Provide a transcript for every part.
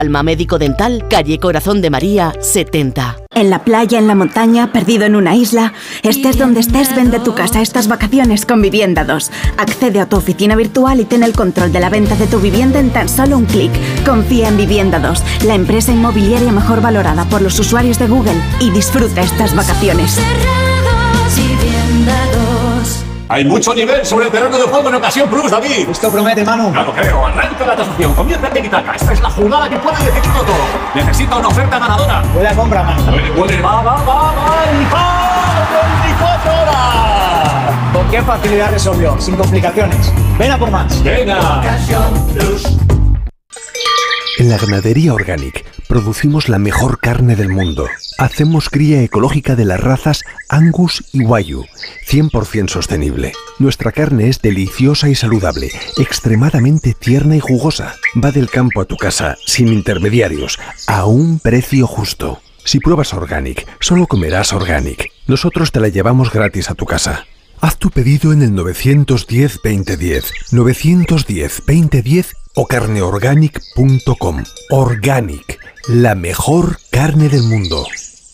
Alma Médico Dental, calle Corazón de María, 70. En la playa, en la montaña, perdido en una isla, estés donde estés, vende tu casa estas vacaciones con Vivienda 2. Accede a tu oficina virtual y ten el control de la venta de tu vivienda en tan solo un clic. Confía en Vivienda 2, la empresa inmobiliaria mejor valorada por los usuarios de Google, y disfruta estas vacaciones. Hay mucho nivel sobre el terreno de juego en Ocasión Plus, David. Esto promete, Manu. Ya lo creo. Arranca la tasación. Comienza el tiki-taka. Esta es la jugada que puede decidirlo todo. Necesita una oferta ganadora. Huele a compra, Manu. Huele. Va. ¡El 24 horas! ¿Con qué facilidad resolvió? Sin complicaciones. Ven a por más. Venga. Ocasión Plus. En la ganadería Organic producimos la mejor carne del mundo. Hacemos cría ecológica de las razas Angus y Wagyu, 100% sostenible. Nuestra carne es deliciosa y saludable, extremadamente tierna y jugosa. Va del campo a tu casa, sin intermediarios, a un precio justo. Si pruebas Organic, solo comerás Organic. Nosotros te la llevamos gratis a tu casa. Haz tu pedido en el 910-2010, 910-2010 o carneorganic.com. Organic, la mejor carne del mundo.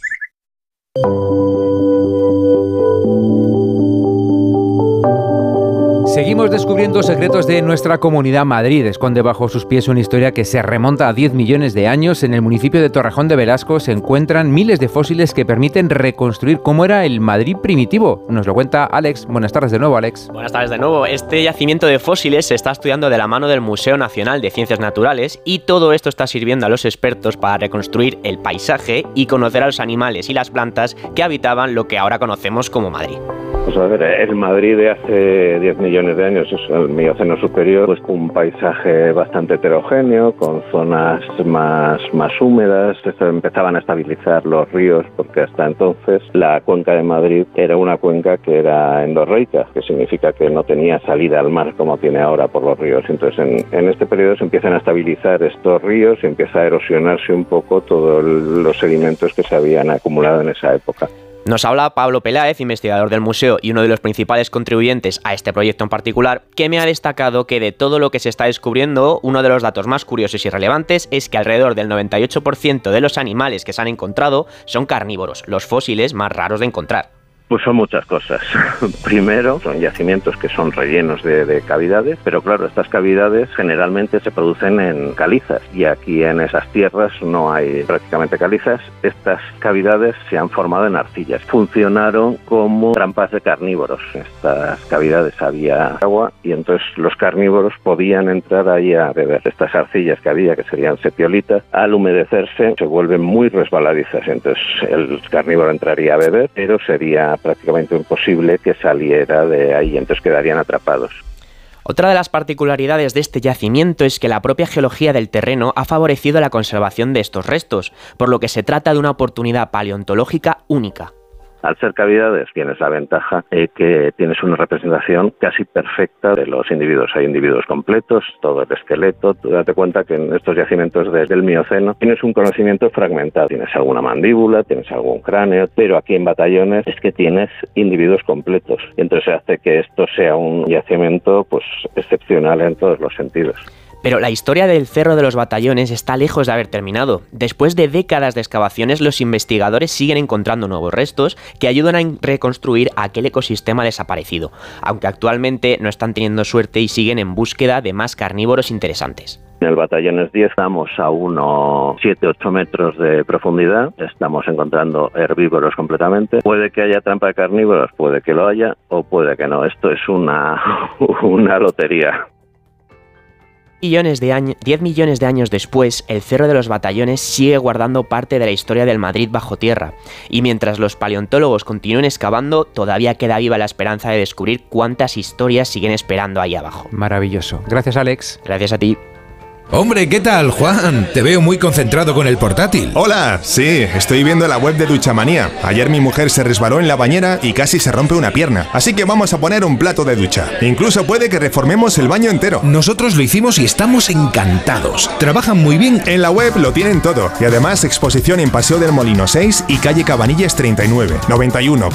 Seguimos descubriendo secretos de nuestra comunidad. Madrid esconde bajo sus pies una historia que se remonta a 10 millones de años. En el municipio de Torrejón de Velasco se encuentran miles de fósiles que permiten reconstruir cómo era el Madrid primitivo. Nos lo cuenta Alex. Buenas tardes de nuevo, Alex. Buenas tardes de nuevo. Este yacimiento de fósiles se está estudiando de la mano del Museo Nacional de Ciencias Naturales y todo esto está sirviendo a los expertos para reconstruir el paisaje y conocer a los animales y las plantas que habitaban lo que ahora conocemos como Madrid. Pues a ver, el Madrid de hace 10 millones de años, es el Mioceno superior, pues un paisaje bastante heterogéneo, con zonas más húmedas, empezaban a estabilizar los ríos, porque hasta entonces la cuenca de Madrid era una cuenca que era endorreica, que significa que no tenía salida al mar como tiene ahora por los ríos. Entonces en este periodo se empiezan a estabilizar estos ríos y empieza a erosionarse un poco todos los sedimentos que se habían acumulado en esa época. Nos habla Pablo Peláez, investigador del museo y uno de los principales contribuyentes a este proyecto en particular, que me ha destacado que de todo lo que se está descubriendo, uno de los datos más curiosos y relevantes es que alrededor del 98% de los animales que se han encontrado son carnívoros, los fósiles más raros de encontrar. Pues son muchas cosas. Primero, son yacimientos que son rellenos de cavidades, pero claro, estas cavidades generalmente se producen en calizas y aquí en esas tierras no hay prácticamente calizas. Estas cavidades se han formado en arcillas. Funcionaron como trampas de carnívoros. En estas cavidades había agua y entonces los carnívoros podían entrar ahí a beber. Estas arcillas que había, que serían sepiolitas, al humedecerse se vuelven muy resbaladizas. Entonces el carnívoro entraría a beber, pero sería prácticamente imposible que saliera de ahí, entonces quedarían atrapados. Otra de las particularidades de este yacimiento es que la propia geología del terreno ha favorecido la conservación de estos restos, por lo que se trata de una oportunidad paleontológica única. Al ser cavidades tienes la ventaja que tienes una representación casi perfecta de los individuos. Hay individuos completos, todo el esqueleto. Tú date cuenta que en estos yacimientos del Mioceno tienes un conocimiento fragmentado. Tienes alguna mandíbula, tienes algún cráneo, pero aquí en Batallones es que tienes individuos completos. Y entonces hace que esto sea un yacimiento pues excepcional en todos los sentidos. Pero la historia del Cerro de los Batallones está lejos de haber terminado. Después de décadas de excavaciones, los investigadores siguen encontrando nuevos restos que ayudan a reconstruir aquel ecosistema desaparecido, aunque actualmente no están teniendo suerte y siguen en búsqueda de más carnívoros interesantes. En el Batallones 10 estamos a unos 7-8 metros de profundidad, estamos encontrando herbívoros completamente. Puede que haya trampa de carnívoros, puede que lo haya o puede que no. Esto es una lotería. 10 millones de años después, el Cerro de los Batallones sigue guardando parte de la historia del Madrid bajo tierra, y mientras los paleontólogos continúen excavando, todavía queda viva la esperanza de descubrir cuántas historias siguen esperando ahí abajo. Maravilloso. Gracias, Alex. Gracias a ti. Hombre, ¿qué tal, Juan? Te veo muy concentrado con el portátil. Hola, sí, estoy viendo la web de Duchamanía. Ayer mi mujer se resbaló en la bañera y casi se rompe una pierna. Así que vamos a poner un plato de ducha. Incluso puede que reformemos el baño entero. Nosotros lo hicimos y estamos encantados. Trabajan muy bien. En la web lo tienen todo. Y además exposición en Paseo del Molino 6 y calle Cabanillas 39, 91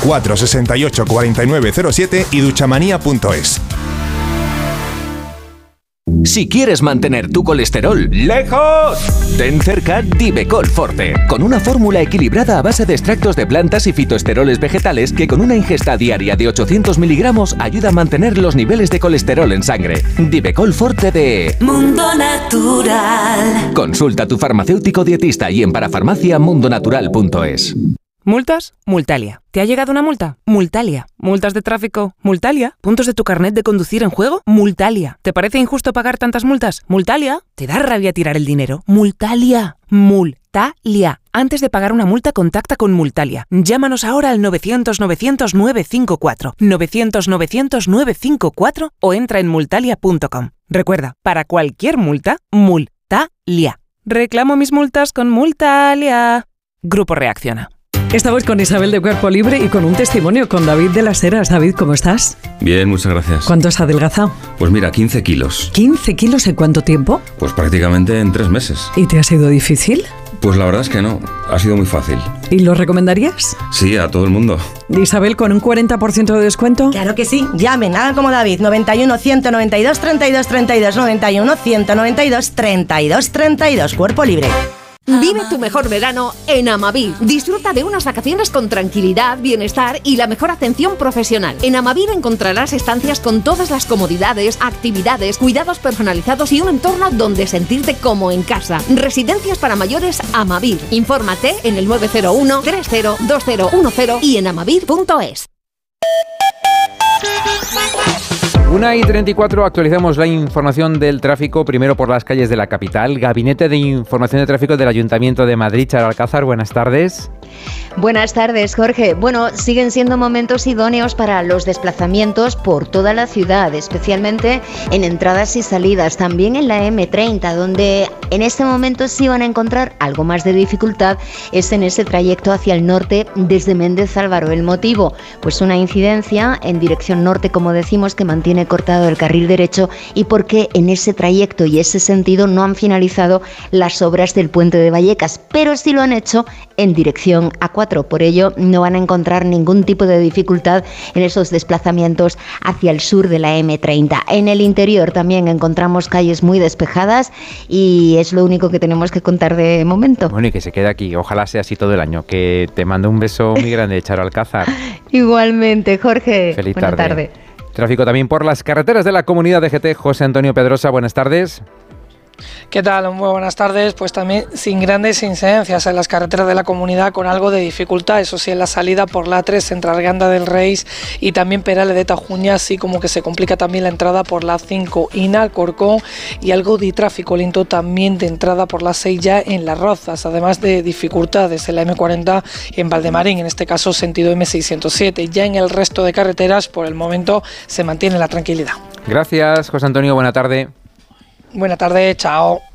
468 4907 y duchamanía.es. Si quieres mantener tu colesterol lejos, ten cerca Divecol Forte, con una fórmula equilibrada a base de extractos de plantas y fitoesteroles vegetales que con una ingesta diaria de 800 miligramos ayuda a mantener los niveles de colesterol en sangre. Divecol Forte de Mundo Natural. Consulta a tu farmacéutico dietista y en parafarmaciamundonatural.es. ¿Multas? Multalia. ¿Te ha llegado una multa? Multalia. ¿Multas de tráfico? Multalia. ¿Puntos de tu carnet de conducir en juego? Multalia. ¿Te parece injusto pagar tantas multas? Multalia. ¿Te da rabia tirar el dinero? Multalia. Multalia. Antes de pagar una multa, contacta con Multalia. Llámanos ahora al 900-900-954, 900-900-954 o entra en multalia.com. Recuerda, para cualquier multa, Multalia. Reclamo mis multas con Multalia. Grupo Reacciona. Estamos con Isabel de Cuerpo Libre y con un testimonio con David de las Heras. David, ¿cómo estás? Bien, muchas gracias. ¿Cuánto has adelgazado? Pues mira, 15 kilos. ¿15 kilos en cuánto tiempo? Pues prácticamente en 3 meses. ¿Y te ha sido difícil? Pues la verdad es que no, ha sido muy fácil. ¿Y lo recomendarías? Sí, a todo el mundo. Isabel, ¿con un 40% de descuento? Claro que sí, llamen, hagan como David, 91 192 32 32, 91 192 32 32, Cuerpo Libre. Vive tu mejor verano en Amavir. Disfruta de unas vacaciones con tranquilidad, bienestar y la mejor atención profesional. En Amavir encontrarás estancias con todas las comodidades, actividades, cuidados personalizados y un entorno donde sentirte como en casa. Residencias para mayores Amavir. Infórmate en el 901 30 2010 y en amavir.es. 1:34, actualizamos la información del tráfico, primero por las calles de la capital. Gabinete de Información de Tráfico del Ayuntamiento de Madrid, Charo Alcázar, buenas tardes. Buenas tardes, Jorge. Bueno, siguen siendo momentos idóneos para los desplazamientos por toda la ciudad, especialmente en entradas y salidas, también en la M30, donde en este momento sí van a encontrar algo más de dificultad, es en ese trayecto hacia el norte desde Méndez Álvaro. El motivo, pues una incidencia en dirección norte, como decimos, que mantiene cortado el carril derecho y porque en ese trayecto y ese sentido no han finalizado las obras del puente de Vallecas, pero sí lo han hecho en dirección A4. Por ello no van a encontrar ningún tipo de dificultad en esos desplazamientos hacia el sur de la M30. En el interior también encontramos calles muy despejadas y es lo único que tenemos que contar de momento. Bueno, y que se quede aquí, ojalá sea así todo el año. Que te mando un beso muy grande, Charo Alcázar. Igualmente, Jorge. Feliz Buena tarde. Tráfico también por las carreteras de la Comunidad de GT. José Antonio Pedrosa, buenas tardes. ¿Qué tal? Muy buenas tardes. Pues también sin grandes incidencias en las carreteras de la comunidad, con algo de dificultad, eso sí, en la salida por la A3 entre Arganda del Reis y también Perales de Tajuña, así como que se complica también la entrada por la A5 y Alcorcón, y algo de tráfico lento también de entrada por la 6 ya en Las Rozas, además de dificultades en la M40 en Valdemarín, en este caso sentido M607. Ya en el resto de carreteras por el momento se mantiene la tranquilidad. Gracias, José Antonio, buena tarde. Buena tarde, chao.